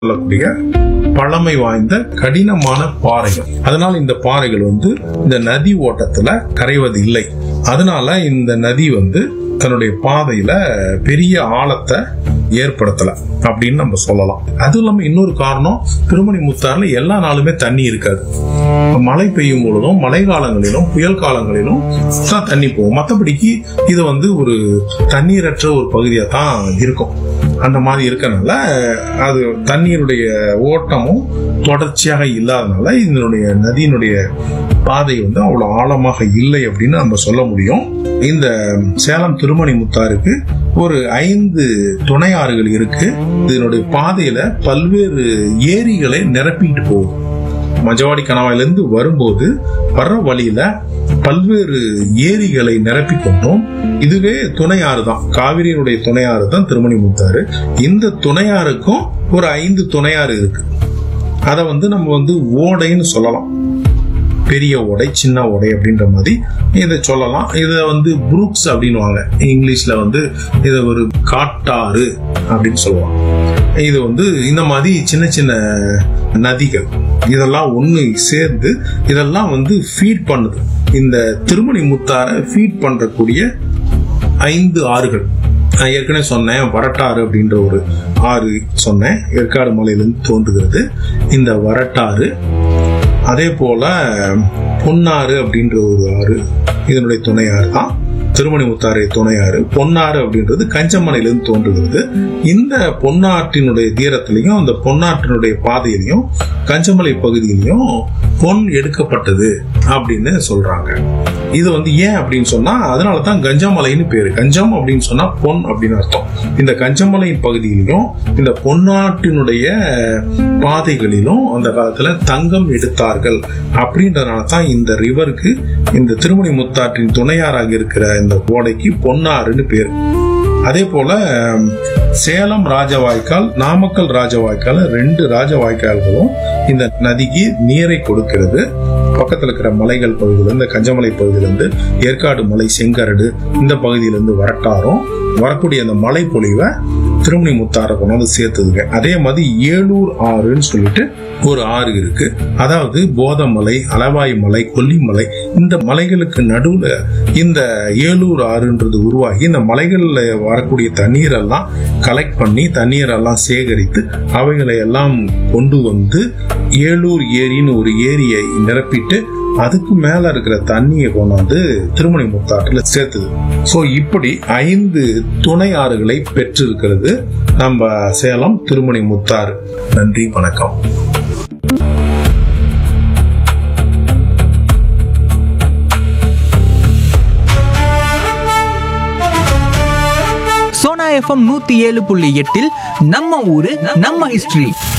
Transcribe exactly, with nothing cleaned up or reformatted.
சொல்லக்கூடிய பழமை வாய்ந்த கடினமான பாறைகள். அதனால இந்த பாறைகள் வந்து இந்த நதி ஓட்டத்துல கரைவது இல்லை. அதனால இந்த நதி வந்து தன்னுடைய பாதையில பெரிய ஆழத்தை ஏற்படுத்தல அப்படின்னு நம்ம சொல்லலாம். அதுவும் இல்லாம இன்னொரு காரணம், திருமணி முத்தாறுல எல்லா நாளுமே தண்ணி இருக்காது. மழை பெய்யும் பொழுதும் மழை காலங்களிலும் புயல் காலங்களிலும் தான் தண்ணி போகும். மற்றபடிக்கு இது வந்து ஒரு தண்ணீரற்ற ஒரு பகுதியா தான் இருக்கும். அந்த மாதிரி இருக்கனால அது தண்ணீருடைய ஓட்டமும் தொடர்ச்சியாக இல்லாதனால இதனுடைய நதியினுடைய பாதை வந்து அவ்வளவு ஆழமாக இல்லை அப்படின்னு நம்ம சொல்ல முடியும். இந்த சேலம் திருமணி முத்தாறுக்கு ஒரு ஐந்து துணை ஆறுகள் இருக்கு. இதனுடைய பாதையில பல்வேறு ஏரிகளை நிரப்பிட்டு போகுது. மஜவாடி கணவாயிலிருந்து வரும்போது வர்ற வழியில பல்வேறு ஏரிகளை நிரப்பி கொண்டோம். இதுவே துணையாறு தான், காவிரியினுடைய துணையாறு தான் திருமணி முத்தாறு. இந்த துணையாறுக்கும் ஒரு ஐந்து துணையாறு இருக்கு. அத வந்து நம்ம வந்து ஓடைன்னு சொல்லலாம். பெரிய ஓடை, சின்ன ஓடை அப்படின்ற மாதிரி இதை சொல்லலாம். இத வந்து புரூக்ஸ் அப்படின்னுவாங்க இங்கிலீஷ்ல. வந்து இதை ஒரு காட்டாறு அப்படின்னு சொல்லுவாங்க. இது வந்து இந்த மாதிரி சின்ன சின்ன நதிகள் இதெல்லாம் ஒண்ணு சேர்ந்து இதெல்லாம் வந்து ஃபீட் பண்ணுது. இந்த திருமணி முத்தாரை ஃபீட் பண்றக்கூடிய ஐந்து ஆறுகள் நான் ஏற்கனவே சொன்னேன். வரட்டாறு அப்படின்ற ஒரு ஆறு சொன்னேன், ஏற்காடு மலையிலிருந்து தோன்றுகிறது இந்த வரட்டாறு. அதே போல பொன்னாறு அப்படின்ற ஒரு ஆறு இதனுடைய துணையாறு தான் திருமணி முத்தாறு துணையாறு. பொன்னாறு அப்படின்றது கஞ்சமலையிலிருந்து தோன்றுகிறது. இந்த பொன்னாற்றினுடைய தீரத்திலையும் அந்த பொன்னாற்றினுடைய பாதையிலையும் கஞ்சமலை பகுதியிலையும் பொன் எடுக்கப்பட்டது அப்படின்னு சொல்றாங்க. இது வந்து ஏன் அப்படின்னு சொன்னா அதனாலதான் கஞ்சமலைன்னு பேரு. கஞ்சம் அப்படின்னு சொன்னா பொன் அப்படின்னு அர்த்தம். இந்த கஞ்சமலை பகுதியிலும் இந்த பொன்னாட்டினுடைய பாதைகளிலும் அந்த காலத்துல தங்கம் எடுத்தார்கள் அப்படின்றதுனால தான் இந்த ரிவருக்கு, இந்த திருமணி முத்தாற்றின் துணையாராக இருக்கிற இந்த ஓடைக்கு பொன்னாறுன்னு பேரு. அதே போல சேலம் ராஜவாய்க்கால், நாமக்கல் ராஜவாய்க்கால், ரெண்டு ராஜவாய்க்கால்களும் இந்த நதிக்கு நீரை கொடுக்கிறது. பக்கத்துல இருக்கிற மலைகள் பகுதியிலிருந்து, கஞ்சமலை பகுதியிலிருந்து, ஏற்காடு மலை, செங்கரடு இந்த பகுதியிலிருந்து வரட்டாரும் வரக்கூடிய அந்த மழை பொழிவை திருமணி முத்தாரை கொண்டாந்து சேர்த்துதுங்க. அதே மாதிரி ஏலூர் ஆறுன்னு சொல்லிட்டு ஒரு ஆறு இருக்கு. அதாவது போதமலை, அளவாய் மலை, கொல்லிமலை இந்த மலைகளுக்கு நடுவுல இந்த ஏலூர் ஆறுன்றது உருவாகி இந்த மலைகள்ல வரக்கூடிய தண்ணீர் எல்லாம் கலெக்ட் பண்ணி தண்ணீர் எல்லாம் சேகரித்து அவைகளை எல்லாம் கொண்டு வந்து ஏலூர் ஏரின்னு ஒரு ஏரியை நிரப்பிட்டு அதுக்கு மேல இருக்கிற தண்ணியை கொண்டாந்து திருமணி முத்தாற்றுல சேர்த்துது. சோ இப்படி ஐந்து துணை ஆறுகளை பெற்றிருக்கிறது நம்ம சேலம் திருமணி முத்தாறு. நன்றி, வணக்கம். சோனா எஃப்எம் நூத்தி ஏழு புள்ளி எட்டில் நம்ம ஊரு நம்ம ஹிஸ்டரி.